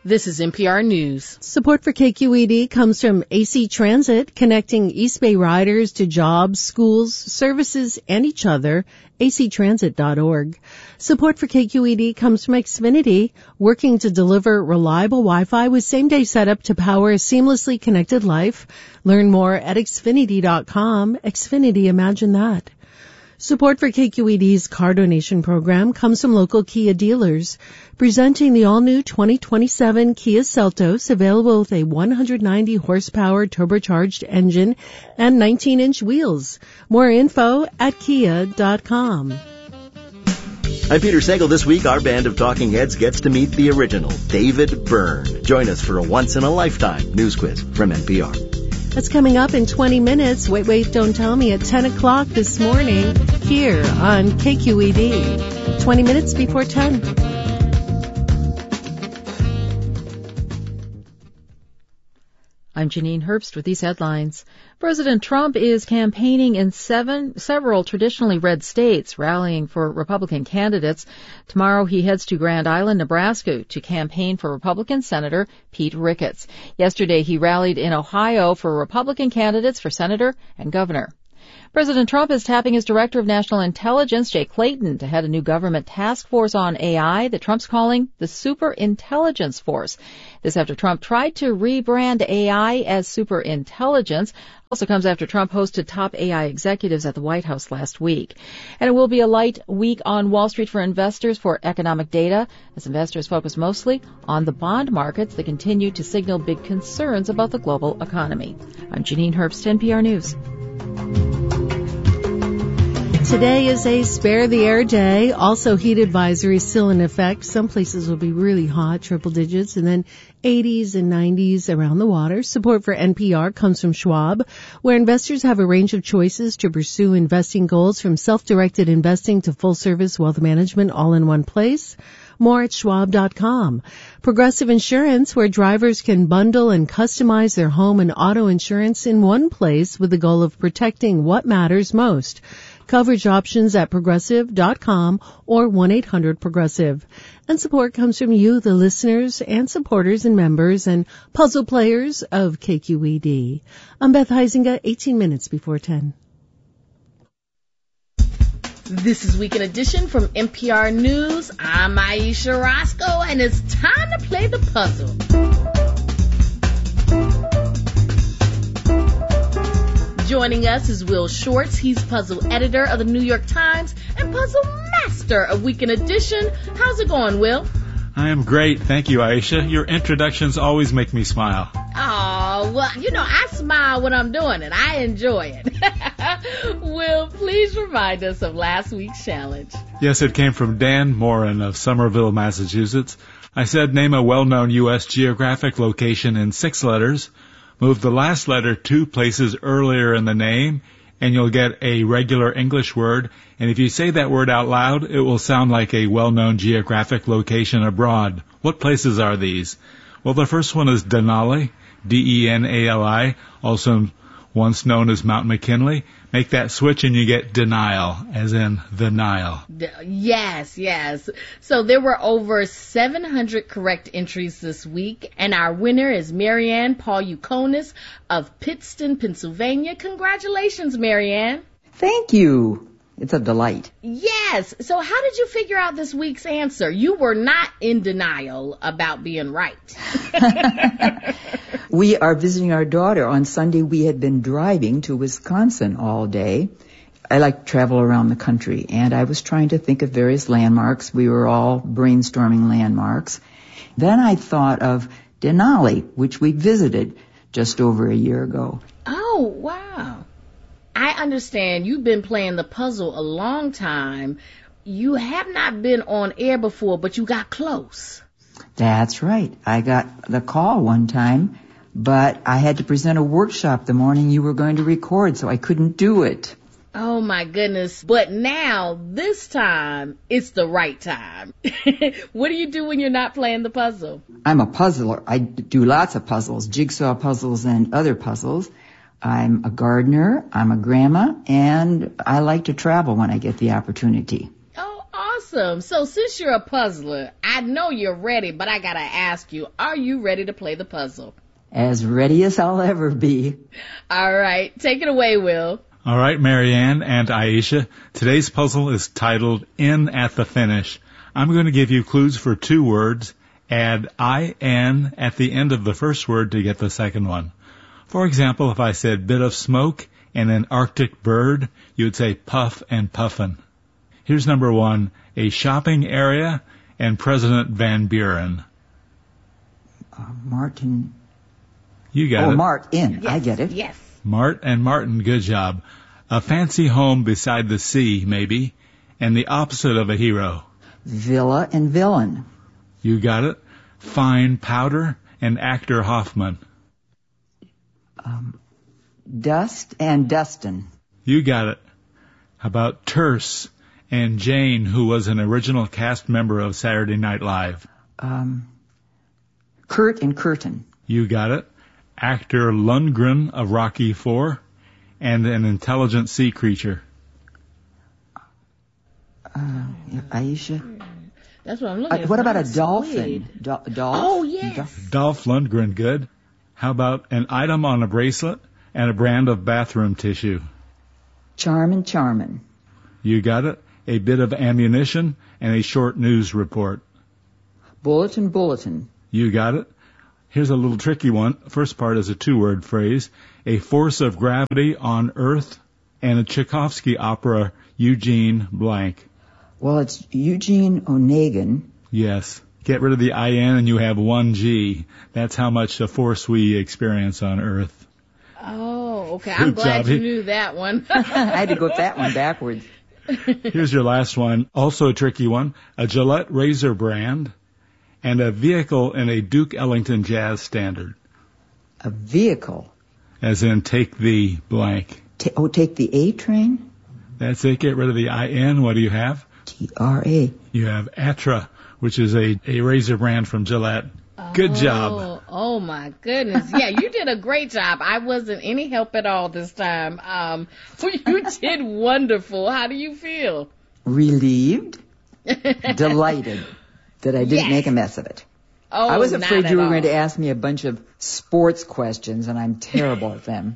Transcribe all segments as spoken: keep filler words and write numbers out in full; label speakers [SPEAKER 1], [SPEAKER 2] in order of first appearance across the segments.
[SPEAKER 1] This is N P R News.
[SPEAKER 2] Support for K Q E D comes from A C Transit, connecting East Bay riders to jobs, schools, services, and each other. A C transit dot org. Support for K Q E D comes from Xfinity, working to deliver reliable Wi-Fi with same-day setup to power a seamlessly connected life. Learn more at Xfinity dot com. Xfinity, imagine that. Support for K Q E D's car donation program comes from local Kia dealers, presenting the all-new twenty twenty-seven Kia Seltos, available with a one hundred ninety horsepower turbocharged engine and nineteen inch wheels. More info at kia dot com.
[SPEAKER 3] I'm Peter Sagal. This week, our band of talking heads gets to meet the original, David Byrne. Join us for a once-in-a-lifetime news quiz from N P R.
[SPEAKER 2] That's coming up in twenty minutes. Wait, wait, don't tell me at ten o'clock this morning here on K Q E D. twenty minutes before ten.
[SPEAKER 4] I'm Janine Herbst with these headlines. President Trump is campaigning in seven, several traditionally red states, rallying for Republican candidates. Tomorrow he heads to Grand Island, Nebraska, to campaign for Republican Senator Pete Ricketts. Yesterday he rallied in Ohio for Republican candidates for senator and governor. President Trump is tapping his Director of National Intelligence, Jay Clayton, to head a new government task force on A I that Trump's calling the Super Intelligence Force. This after Trump tried to rebrand A I as Super Intelligence. Also comes after Trump hosted top A I executives at the White House last week. And it will be a light week on Wall Street for investors for economic data, as investors focus mostly on the bond markets that continue to signal big concerns about the global economy. I'm Janine Herbst, N P R News.
[SPEAKER 2] Today is a spare the air day. Also, heat advisory still in effect. Some places will be really hot, triple digits, and then eighties and nineties around the water. Support for N P R comes from Schwab, where investors have a range of choices to pursue investing goals, from self-directed investing to full-service wealth management, all in one place. More at schwab dot com. Progressive Insurance, where drivers can bundle and customize their home and auto insurance in one place with the goal of protecting what matters most. Coverage options at progressive dot com or one eight hundred progressive. And support comes from you, the listeners and supporters and members and puzzle players of K Q E D. I'm Beth Heisinger, eighteen minutes before ten.
[SPEAKER 1] This is Weekend Edition from N P R News. I'm Aisha Roscoe, and it's time to play the puzzle. Joining us is Will Shortz. He's puzzle editor of the New York Times and puzzle master of Weekend Edition. How's it going, Will?
[SPEAKER 5] I am great. Thank you, Aisha. Your introductions always make me smile.
[SPEAKER 1] Oh, well, you know, I smile when I'm doing it. I enjoy it. Will, please remind us of last week's challenge.
[SPEAKER 5] Yes, it came from Dan Morin of Somerville, Massachusetts. I said, name a well-known U S geographic location in six letters. Move the last letter two places earlier in the name, and you'll get a regular English word. And if you say that word out loud, it will sound like a well-known geographic location abroad. What places are these? Well, the first one is Denali, D E N A L I, also once known as Mount McKinley. Make that switch and you get denial, as in the Nile.
[SPEAKER 1] Yes, yes. So there were over seven hundred correct entries this week, and our winner is Marianne Paul-Yukonis of Pittston, Pennsylvania. Congratulations, Marianne.
[SPEAKER 6] Thank you. It's a delight.
[SPEAKER 1] Yes. So how did you figure out this week's answer? You were not in denial about being right.
[SPEAKER 6] We are visiting our daughter. On Sunday, we had been driving to Wisconsin all day. I like to travel around the country, and I was trying to think of various landmarks. We were all brainstorming landmarks. Then I thought of Denali, which we visited just over a year ago.
[SPEAKER 1] Oh, wow. I understand you've been playing the puzzle a long time. You have not been on air before, but you got close.
[SPEAKER 6] That's right. I got the call one time, but I had to present a workshop the morning you were going to record, so I couldn't do it.
[SPEAKER 1] Oh, my goodness. But now, this time, it's the right time. What do you do when you're not playing the puzzle?
[SPEAKER 6] I'm a puzzler. I do lots of puzzles, jigsaw puzzles and other puzzles. I'm a gardener, I'm a grandma, and I like to travel when I get the opportunity.
[SPEAKER 1] Oh, Awesome. So since you're a puzzler, I know you're ready, but I gotta ask you, are you ready to play the puzzle?
[SPEAKER 6] As ready as I'll ever be.
[SPEAKER 1] All right. Take it away, Will.
[SPEAKER 5] All right, Marianne and Aisha. Today's puzzle is titled In at the Finish. I'm going to give you clues for two words. Add I-N at the end of the first word to get the second one. For example, if I said bit of smoke and an Arctic bird, you would say puff and puffin. Here's number one, a shopping area and President Van Buren.
[SPEAKER 6] Uh, Martin.
[SPEAKER 5] You got
[SPEAKER 6] oh,
[SPEAKER 5] it.
[SPEAKER 6] Oh, Martin.
[SPEAKER 1] Yes.
[SPEAKER 6] I get it.
[SPEAKER 1] Yes.
[SPEAKER 5] Mart and Martin, good job. A fancy home beside the sea, maybe, and the opposite of a hero.
[SPEAKER 6] Villa and villain.
[SPEAKER 5] You got it. Fine powder and actor Hoffman.
[SPEAKER 6] Um, Dust and Dustin.
[SPEAKER 5] You got it. How about Terse and Jane, who was an original cast member of Saturday Night Live?
[SPEAKER 6] Um, Kurt and Curtin.
[SPEAKER 5] You got it. Actor Lundgren of Rocky four and an intelligent sea creature.
[SPEAKER 6] Uh, Aisha.
[SPEAKER 1] That's what I'm looking
[SPEAKER 6] Uh,
[SPEAKER 1] at.
[SPEAKER 6] what about a
[SPEAKER 1] Squid.
[SPEAKER 6] dolphin? Do- Dolph?
[SPEAKER 1] Oh, yes.
[SPEAKER 6] Dolph-
[SPEAKER 5] Dolph Lundgren, good. How about an item on a bracelet and a brand of bathroom tissue?
[SPEAKER 6] Charmin Charmin.
[SPEAKER 5] You got it. A bit of ammunition and a short news report.
[SPEAKER 6] Bulletin Bulletin.
[SPEAKER 5] You got it. Here's a little tricky one. First part is a two-word phrase. A force of gravity on Earth and a Tchaikovsky opera, Eugene blank.
[SPEAKER 6] Well, it's Eugene Onegin.
[SPEAKER 5] Yes. Get rid of the I N and you have one G. That's how much a force we experience on Earth.
[SPEAKER 1] Oh, okay.
[SPEAKER 5] Good
[SPEAKER 1] I'm glad
[SPEAKER 5] job.
[SPEAKER 1] you knew that one.
[SPEAKER 6] I had to go with that one backwards.
[SPEAKER 5] Here's your last one. Also a tricky one. A Gillette razor brand and a vehicle in a Duke Ellington jazz standard.
[SPEAKER 6] A vehicle.
[SPEAKER 5] As in take the blank.
[SPEAKER 6] Ta- oh, take the A train?
[SPEAKER 5] That's it. Get rid of the I N. What do you have?
[SPEAKER 6] T R A.
[SPEAKER 5] You have Atra, which is a, a razor brand from Gillette. Good
[SPEAKER 1] oh,
[SPEAKER 5] job.
[SPEAKER 1] Oh, my goodness. Yeah, you did a great job. I wasn't any help at all this time. Um, you did wonderful. How do you feel?
[SPEAKER 6] Relieved. Delighted that I didn't
[SPEAKER 1] Yes.
[SPEAKER 6] make a mess of it.
[SPEAKER 1] Oh,
[SPEAKER 6] I was
[SPEAKER 1] not
[SPEAKER 6] afraid
[SPEAKER 1] at
[SPEAKER 6] you were
[SPEAKER 1] all.
[SPEAKER 6] going to ask me a bunch of sports questions, and I'm terrible at them.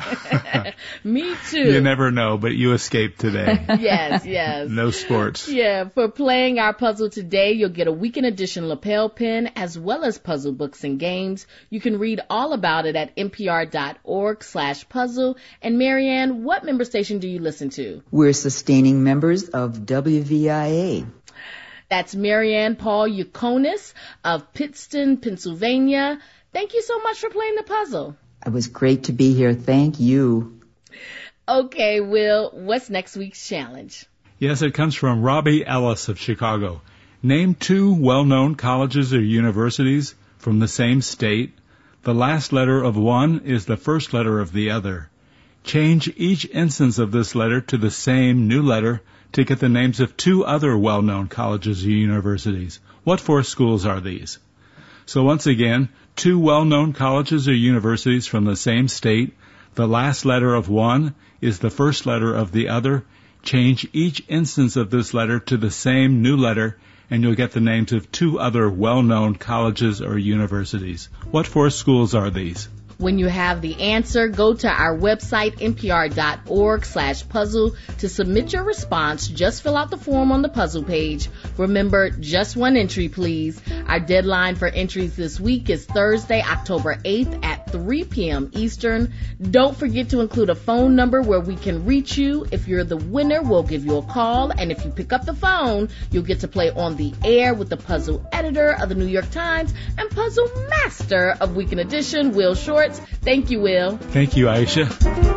[SPEAKER 1] Me too.
[SPEAKER 5] You never know, but you escaped today.
[SPEAKER 1] Yes, yes.
[SPEAKER 5] No sports.
[SPEAKER 1] Yeah, for playing our puzzle today, you'll get a weekend edition lapel pin as well as puzzle books and games. You can read all about it at npr.org slash puzzle. And Marianne, what member station do you listen to?
[SPEAKER 6] We're sustaining members of W V I A.
[SPEAKER 1] That's Marianne Paul Yukonis of Pittston, Pennsylvania. Thank you so much for playing the puzzle.
[SPEAKER 6] It was great to be here. Thank you.
[SPEAKER 1] Okay, Will, what's next week's challenge?
[SPEAKER 5] Yes, it comes from Robbie Ellis of Chicago. Name two well-known colleges or universities from the same state. The last letter of one is the first letter of the other. Change each instance of this letter to the same new letter to get the names of two other well-known colleges or universities. What four schools are these? So once again, two well-known colleges or universities from the same state. The last letter of one is the first letter of the other. Change each instance of this letter to the same new letter, and you'll get the names of two other well-known colleges or universities. What four schools are these?
[SPEAKER 1] When you have the answer, go to our website, npr.org slash puzzle. To submit your response, just fill out the form on the puzzle page. Remember, just one entry, please. Our deadline for entries this week is Thursday, October eighth at three p.m. Eastern. Don't forget to include a phone number where we can reach you. If you're the winner, we'll give you a call. And if you pick up the phone, you'll get to play on the air with the puzzle editor of the New York Times and puzzle master of Weekend Edition, Will Shorts. Thank you, Will.
[SPEAKER 5] Thank you, Aisha.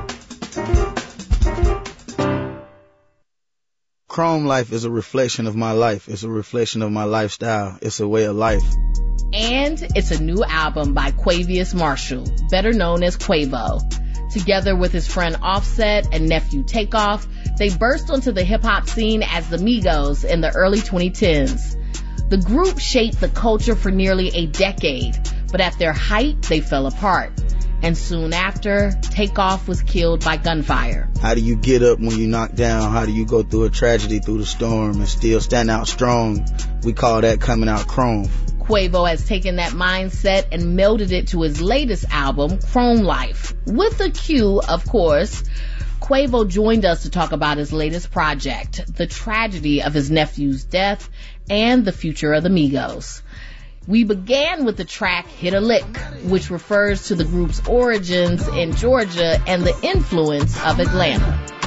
[SPEAKER 7] Chrome Life is a reflection of my life. It's a reflection of my lifestyle. It's a way of life.
[SPEAKER 1] And it's a new album by Quavious Marshall, better known as Quavo. Together with his friend Offset and nephew Takeoff, they burst onto the hip-hop scene as the Migos in the early twenty tens. The group shaped the culture for nearly a decade, but at their height, they fell apart. And soon after, Takeoff was killed by gunfire.
[SPEAKER 7] How do you get up when you're knocked down? How do you go through a tragedy, through the storm, and still stand out strong? We call that coming out chrome.
[SPEAKER 1] Quavo has taken that mindset and melded it to his latest album, Chrome Life. With a cue, of course, Quavo joined us to talk about his latest project, the tragedy of his nephew's death, and the future of the Migos. We began with the track Hit a Lick, which refers to the group's origins in Georgia and the influence of Atlanta.